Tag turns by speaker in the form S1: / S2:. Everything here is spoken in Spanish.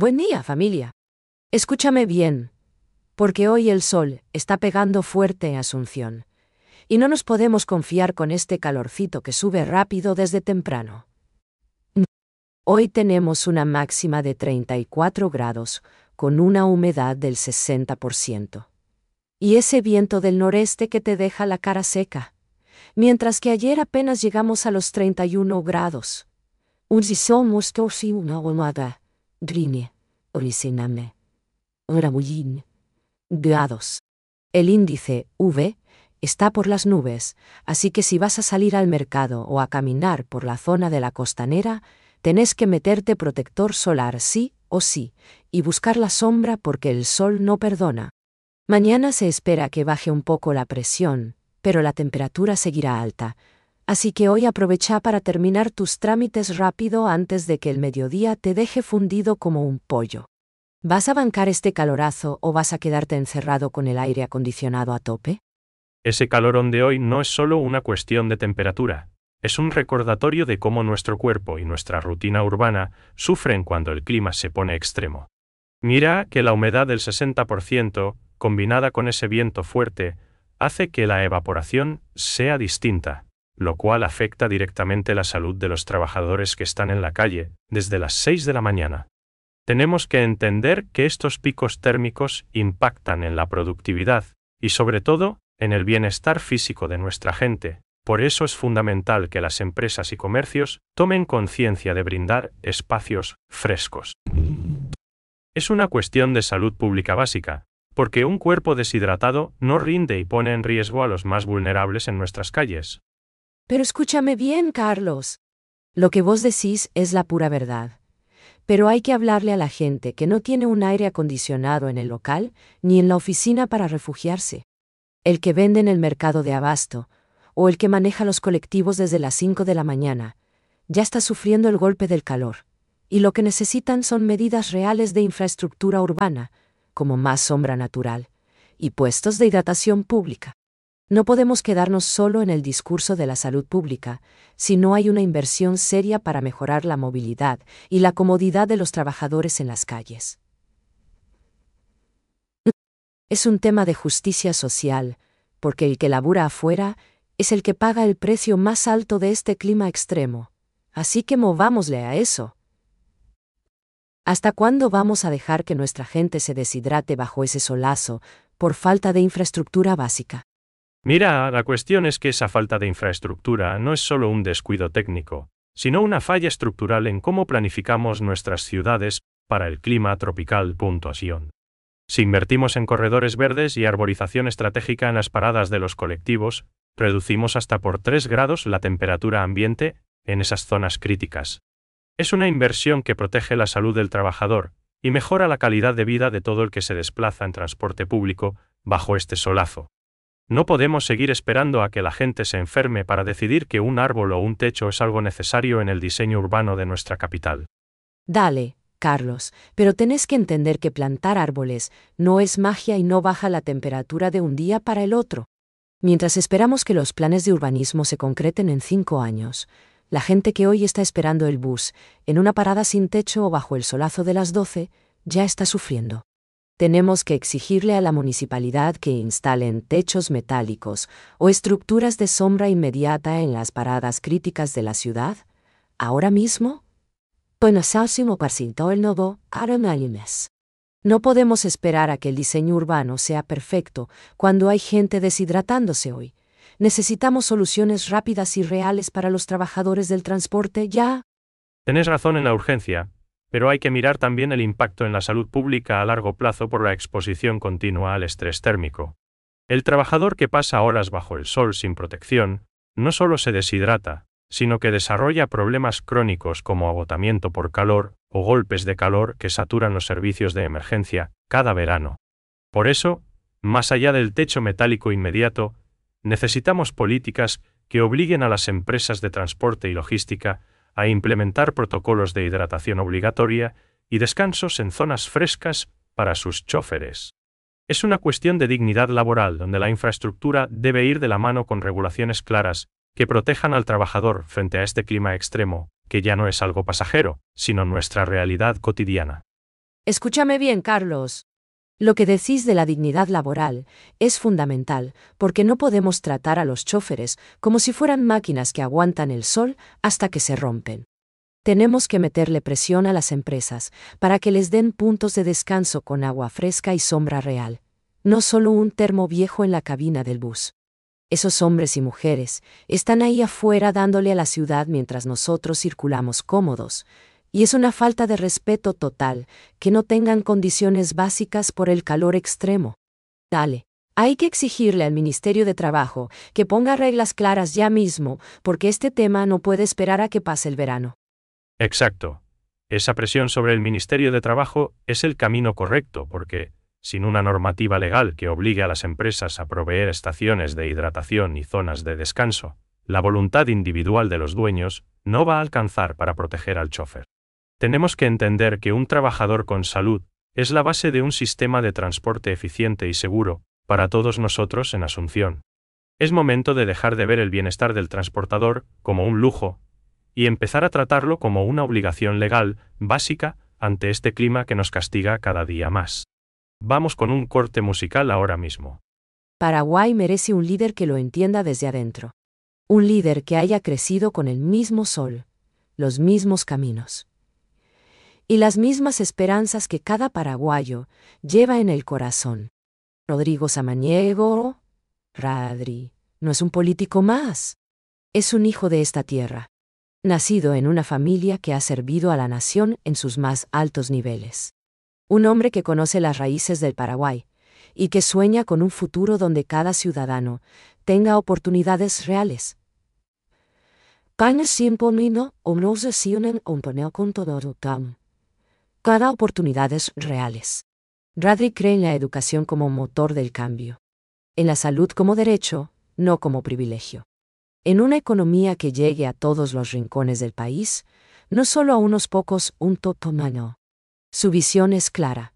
S1: Buen día, familia. Escúchame bien, porque hoy el sol está pegando fuerte en Asunción, y no nos podemos confiar con este calorcito que sube rápido desde temprano. Hoy tenemos una máxima de 34 grados, con una humedad del 60%. Y ese viento del noreste que te deja la cara seca, mientras que ayer apenas llegamos a los 31 grados. Hoy somos casi una humada, grine, originame. Grados. El índice V está por las nubes, así que si vas a salir al mercado o a caminar por la zona de la costanera, tenés que meterte protector solar sí o sí, y buscar la sombra porque el sol no perdona. Mañana se espera que baje un poco la presión, pero la temperatura seguirá alta, así que hoy aprovecha para terminar tus trámites rápido antes de que el mediodía te deje fundido como un pollo. ¿Vas a bancar este calorazo o vas a quedarte encerrado con el aire acondicionado a tope?
S2: Ese calorón de hoy no es solo una cuestión de temperatura, es un recordatorio de cómo nuestro cuerpo y nuestra rutina urbana sufren cuando el clima se pone extremo. Mira que la humedad del 60%, combinada con ese viento fuerte, hace que la evaporación sea distinta, lo cual afecta directamente la salud de los trabajadores que están en la calle desde las 6 de la mañana. Tenemos que entender que estos picos térmicos impactan en la productividad y sobre todo en el bienestar físico de nuestra gente. Por eso es fundamental que las empresas y comercios tomen conciencia de brindar espacios frescos. Es una cuestión de salud pública básica, porque un cuerpo deshidratado no rinde y pone en riesgo a los más vulnerables en nuestras calles.
S1: Pero escúchame bien, Carlos. Lo que vos decís es la pura verdad. Pero hay que hablarle a la gente que no tiene un aire acondicionado en el local ni en la oficina para refugiarse. El que vende en el mercado de abasto, o el que maneja los colectivos desde las 5 de la mañana, ya está sufriendo el golpe del calor, y lo que necesitan son medidas reales de infraestructura urbana, como más sombra natural, y puestos de hidratación pública. No podemos quedarnos solo en el discurso de la salud pública, si no hay una inversión seria para mejorar la movilidad y la comodidad de los trabajadores en las calles. Es un tema de justicia social, porque el que labura afuera es el que paga el precio más alto de este clima extremo, así que movámosle a eso. ¿Hasta cuándo vamos a dejar que nuestra gente se deshidrate bajo ese solazo por falta de infraestructura básica?
S2: Mira, la cuestión es que esa falta de infraestructura no es solo un descuido técnico, sino una falla estructural en cómo planificamos nuestras ciudades para el clima tropical. Si invertimos en corredores verdes y arborización estratégica en las paradas de los colectivos, reducimos hasta por 3 grados la temperatura ambiente en esas zonas críticas. Es una inversión que protege la salud del trabajador y mejora la calidad de vida de todo el que se desplaza en transporte público bajo este solazo. No podemos seguir esperando a que la gente se enferme para decidir que un árbol o un techo es algo necesario en el diseño urbano de nuestra capital.
S1: Dale, Carlos, pero tenés que entender que plantar árboles no es magia y no baja la temperatura de un día para el otro. Mientras esperamos que los planes de urbanismo se concreten en 5 años, la gente que hoy está esperando el bus, en una parada sin techo o bajo el solazo de las 12, ya está sufriendo. Tenemos que exigirle a la municipalidad que instalen techos metálicos o estructuras de sombra inmediata en las paradas críticas de la ciudad, ahora mismo. No podemos esperar a que el diseño urbano sea perfecto cuando hay gente deshidratándose hoy. Necesitamos soluciones rápidas y reales para los trabajadores del transporte ya.
S2: Tenés razón en la urgencia, pero hay que mirar también el impacto en la salud pública a largo plazo por la exposición continua al estrés térmico. El trabajador que pasa horas bajo el sol sin protección, no solo se deshidrata, sino que desarrolla problemas crónicos como agotamiento por calor o golpes de calor que saturan los servicios de emergencia cada verano. Por eso, más allá del techo metálico inmediato, necesitamos políticas que obliguen a las empresas de transporte y logística a implementar protocolos de hidratación obligatoria y descansos en zonas frescas para sus choferes. Es una cuestión de dignidad laboral donde la infraestructura debe ir de la mano con regulaciones claras que protejan al trabajador frente a este clima extremo, que ya no es algo pasajero, sino nuestra realidad cotidiana.
S1: Escúchame bien, Carlos. Lo que decís de la dignidad laboral es fundamental, porque no podemos tratar a los choferes como si fueran máquinas que aguantan el sol hasta que se rompen. Tenemos que meterle presión a las empresas para que les den puntos de descanso con agua fresca y sombra real, no solo un termo viejo en la cabina del bus. Esos hombres y mujeres están ahí afuera dándole a la ciudad mientras nosotros circulamos cómodos, y es una falta de respeto total que no tengan condiciones básicas por el calor extremo. Dale. Hay que exigirle al Ministerio de Trabajo que ponga reglas claras ya mismo, porque este tema no puede esperar a que pase el verano.
S2: Exacto. Esa presión sobre el Ministerio de Trabajo es el camino correcto porque, sin una normativa legal que obligue a las empresas a proveer estaciones de hidratación y zonas de descanso, la voluntad individual de los dueños no va a alcanzar para proteger al chofer. Tenemos que entender que un trabajador con salud es la base de un sistema de transporte eficiente y seguro para todos nosotros en Asunción. Es momento de dejar de ver el bienestar del transportador como un lujo y empezar a tratarlo como una obligación legal básica ante este clima que nos castiga cada día más. Vamos con un corte musical ahora mismo.
S1: Paraguay merece un líder que lo entienda desde adentro. Un líder que haya crecido con el mismo sol, los mismos caminos y las mismas esperanzas que cada paraguayo lleva en el corazón. Rodrigo Samaniego, Radri, no es un político más. Es un hijo de esta tierra, nacido en una familia que ha servido a la nación en sus más altos niveles. Un hombre que conoce las raíces del Paraguay y que sueña con un futuro donde cada ciudadano tenga oportunidades reales. Cada oportunidades reales. Radri cree en la educación como motor del cambio. En la salud como derecho, no como privilegio. En una economía que llegue a todos los rincones del país, no solo a unos pocos, un topo mano. Su visión es clara.